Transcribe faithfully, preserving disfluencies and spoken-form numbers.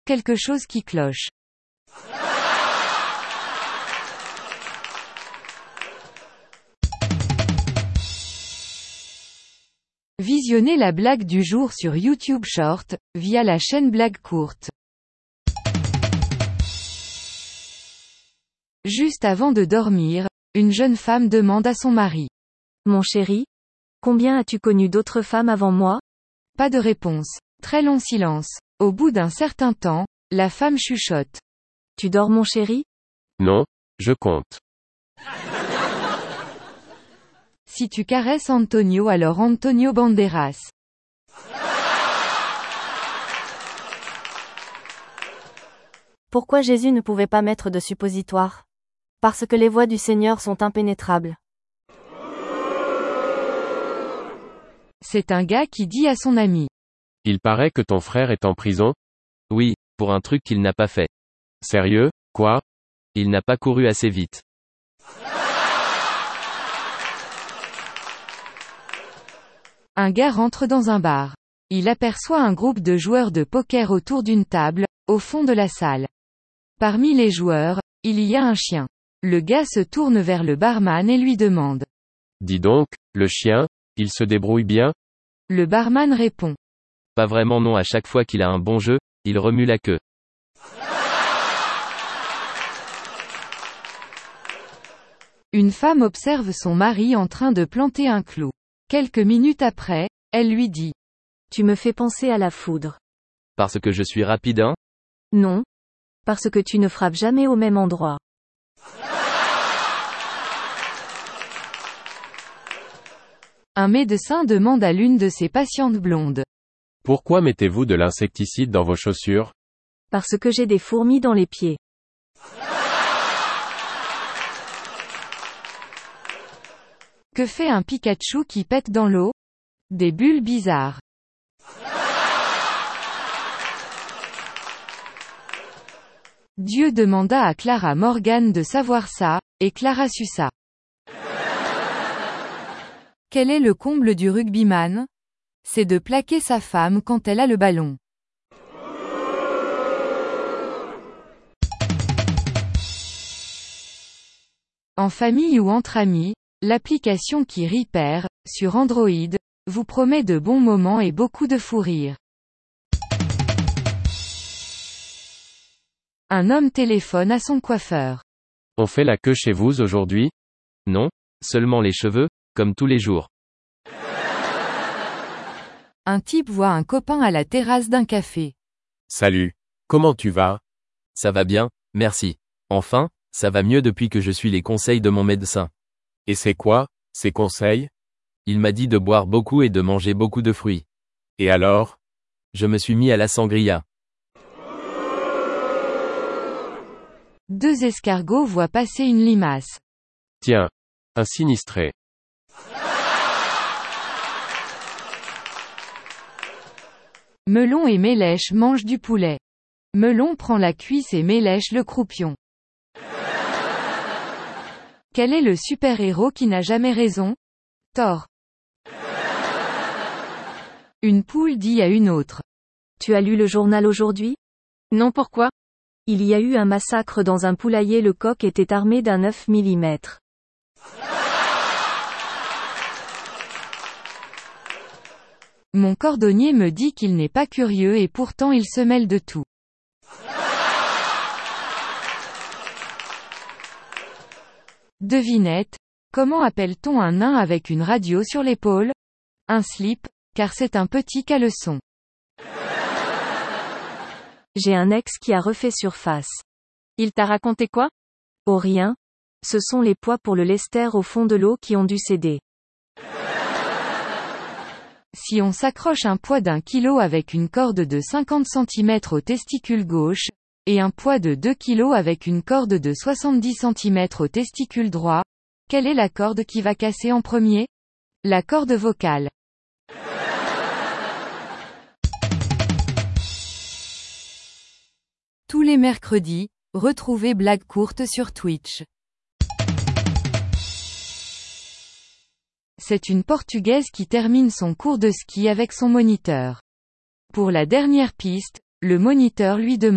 quelque chose qui cloche. Visionnez la blague du jour sur YouTube Short, via la chaîne Blague Courte. Juste avant de dormir, une jeune femme demande à son mari. Mon chéri, combien as-tu connu d'autres femmes avant moi? Pas de réponse. Très long silence. Au bout d'un certain temps, la femme chuchote. Tu dors mon chéri? Non, je compte. Si tu caresses Antonio alors Antonio Banderas. Pourquoi Jésus ne pouvait pas mettre de suppositoire? Parce que les voies du Seigneur sont impénétrables. C'est un gars qui dit à son ami. Il paraît que ton frère est en prison? Oui, pour un truc qu'il n'a pas fait. Sérieux, quoi? Il n'a pas couru assez vite. Un gars rentre dans un bar. Il aperçoit un groupe de joueurs de poker autour d'une table, au fond de la salle. Parmi les joueurs, il y a un chien. Le gars se tourne vers le barman et lui demande. Dis donc, le chien, il se débrouille bien? Le barman répond. Pas vraiment non, à chaque fois qu'il a un bon jeu, il remue la queue. Une femme observe son mari en train de planter un clou. Quelques minutes après, elle lui dit. Tu me fais penser à la foudre. Parce que je suis rapide, hein? Non. Parce que tu ne frappes jamais au même endroit. Un médecin demande à l'une de ses patientes blondes. Pourquoi mettez-vous de l'insecticide dans vos chaussures? Parce que j'ai des fourmis dans les pieds. Que fait un Pikachu qui pète dans l'eau? Des bulles bizarres. Dieu demanda à Clara Morgan de savoir ça, et Clara sut ça. Quel est le comble du rugbyman? C'est de plaquer sa femme quand elle a le ballon. En famille ou entre amis, l'application qui Repair, sur Android, vous promet de bons moments et beaucoup de fou rire. Un homme téléphone à son coiffeur. On fait la queue chez vous aujourd'hui? Non, seulement les cheveux, comme tous les jours. Un type voit un copain à la terrasse d'un café. Salut. Comment tu vas? Ça va bien, merci. Enfin, ça va mieux depuis que je suis les conseils de mon médecin. Et c'est quoi, ces conseils? Il m'a dit de boire beaucoup et de manger beaucoup de fruits. Et alors? Je me suis mis à la sangria. Deux escargots voient passer une limace. Tiens. Un sinistré. Melon et Mélèche mangent du poulet. Melon prend la cuisse et Mélèche le croupion. Quel est le super-héros qui n'a jamais raison? Thor. Une poule dit à une autre. Tu as lu le journal aujourd'hui? Non, pourquoi? Il y a eu un massacre dans un poulailler, le coq était armé d'un neuf millimètres. Mon cordonnier me dit qu'il n'est pas curieux et pourtant il se mêle de tout. Devinette. Comment appelle-t-on un nain avec une radio sur l'épaule? Un slip, car c'est un petit caleçon. J'ai un ex qui a refait surface. Il t'a raconté quoi? Oh rien. Ce sont les poids pour le lester au fond de l'eau qui ont dû céder. Si on s'accroche un poids d'un kilo avec une corde de cinquante centimètres au testicule gauche, et un poids de deux kilos avec une corde de soixante-dix centimètres au testicule droit, quelle est la corde qui va casser en premier? La corde vocale. Tous les mercredis, retrouvez Blague Courte sur Twitch. C'est une Portugaise qui termine son cours de ski avec son moniteur. Pour la dernière piste, le moniteur lui demande